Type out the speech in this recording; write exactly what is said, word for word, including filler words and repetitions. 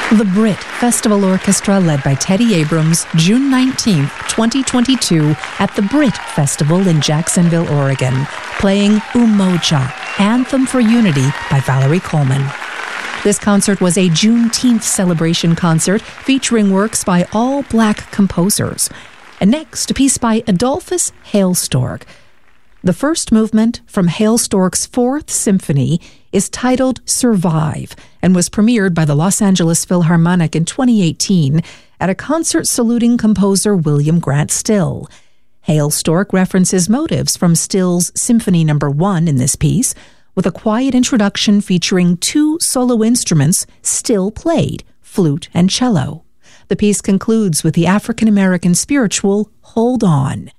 The Brit Festival Orchestra, led by Teddy Abrams, June nineteenth, twenty twenty-two, at the Brit Festival in Jacksonville, Oregon, playing Umoja, Anthem for Unity by Valerie Coleman. This concert was a Juneteenth celebration concert featuring works by all black composers. And next, a piece by Adolphus Hailstork. The first movement from Hailstork's Fourth Symphony is titled Survive and was premiered by the Los Angeles Philharmonic in twenty eighteen at a concert saluting composer William Grant Still. Hailstork references motives from Still's Symphony Number One in this piece, with a quiet introduction featuring two solo instruments Still played, flute and cello. The piece concludes with the African-American spiritual Hold On.